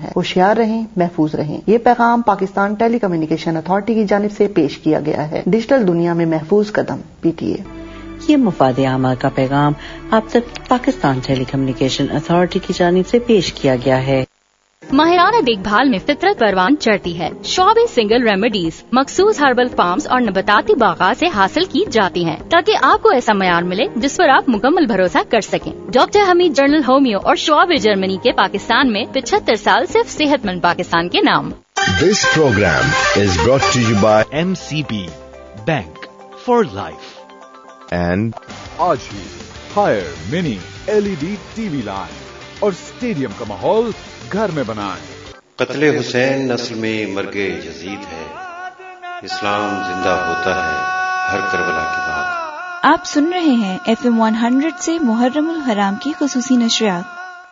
है। होशियार रहें, महफूज रहें। ये पैगाम पाकिस्तान टेली कम्युनिकेशन अथॉरिटी की जानिब से पेश किया गया है। डिजिटल दुनिया में महफूज कदम, PTA। ये मुफाद आमा का पैगाम आप तक पाकिस्तान टेली कम्युनिकेशन अथॉरिटी की जानिब से पेश किया गया है। माहिराना देखभाल में फितरत परवान चढ़ती है। शॉबे सिंगल रेमेडीज मखसूस हर्बल फार्म्स और नबाताती बागात से हासिल की जाती हैं, ताकि आपको ऐसा मयार मिले जिस पर आप मुकम्मल भरोसा कर सकें। डॉक्टर हमीद जर्नल होमियो और शॉबे जर्मनी के पाकिस्तान में 75 साल सिर्फ सेहतमंद पाकिस्तान के नाम। This program is brought to you by MCB Bank for Life and आज ही हायर मिनी LED TV लाएं और स्टेडियम का माहौल घर में बनाएं। कत्ले हुसैन नस्ल में मर्गे यजीद है, इस्लाम जिंदा होता है हर करबला के बाद। आप सुन रहे हैं FM 100 से मुहर्रमुल हराम की खुसूसी नशरियात।